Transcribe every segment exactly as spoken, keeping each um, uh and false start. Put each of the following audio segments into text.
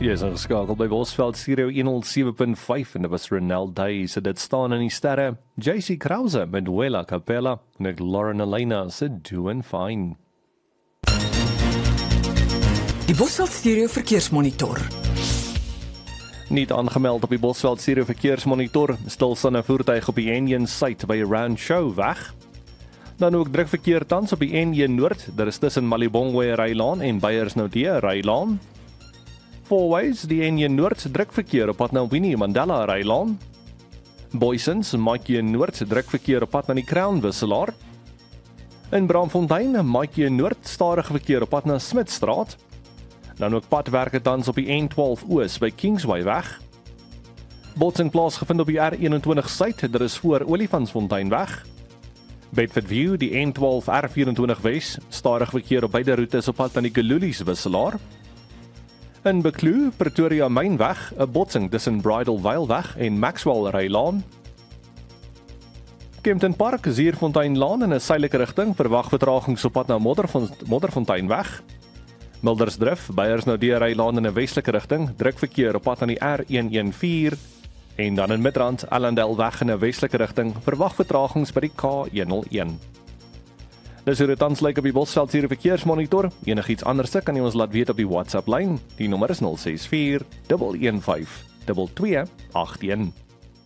Jy is ingeskakeld by Bosveld Stereo honderd sewe punt vyf en dit was Renel Day se Dit staan in die sterre, J C Krause met Wela Capella en ek Lauren Elena se Doing Fine. Die Bosveld Stereo verkeersmonitor. Niet aangemeld op die Bosveld Stereo verkeersmonitor, stilstaande voertuig op die N een site by Round Show weg. Dan ook druk verkeer tans op die N een Noord, daar is tussen Malibongwe Rylaan en Beyersnodie Rylaan. Fourways, die N een Noord, druk verkeer op pad na Winnie Mandela Rylaan. Boysens, Maatjie Noord, druk verkeer op pad na die Crown Wisselaar. In Braamfontein, Maatjie Noord, stadig verkeer op pad na Smitstraat. Dan ook padwerke tans op die N twaalf Oos by Kingsway weg. Botsing plaasgevind op die R eenentwintig Suid, daar is voor Olifantsfontein weg. Bedford View, die N twaalf R vyf Wes, stadig verkeer op beide roetes op pad na die Kalulies Wisselaar. In Bekloo, Pretoria Mynweg, 'n botsing tussen Bridal Vale weg en Maxwell Rylaan. Kempton Park, Zierfontein Laan in 'n suidelike rigting, verwag vertragings op pad na Modderfont Modderfontein weg. Mildersdrift, Beyersnodie Rylaan in 'n westelike rigting, druk verkeer op pad na die R honderdfourteen. En dan in Midrand, Allendale weg in 'n westelike rigting, verwag vertragings by die K honderdeen. Dis hoe dit tans lyk op die Bosveld Stereo verkeersmonitor. Enigiets anderste kan jy ons laat weet op die WhatsApp lyn. Die nommer is nul ses vier een een vyf twee twee agt een.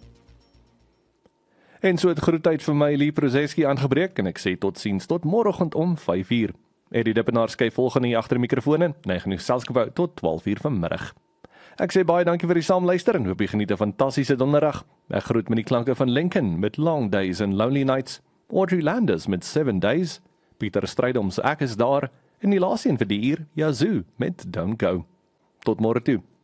En so het groetheid vir my Lee Prozeski aangebreek en ek sê totsiens tot môreoggend om vyf uur. Eddie Dippenaar skryf volgende hier agter die mikrofoon en hy genoeg selfsgebou tot twaalf uur vanmiddag. Ek sê baie dankie vir die saamluister en hoop jy geniet 'n fantastiese donderdag. Ek groet met die klanke van Lincoln met Long Days and Lonely Nights, Audrey Landers met Seven Days, Pieter Strydom se Ek is daar en die laaste een vir die uur, Yazoo met Don't Go. Tot môre toe.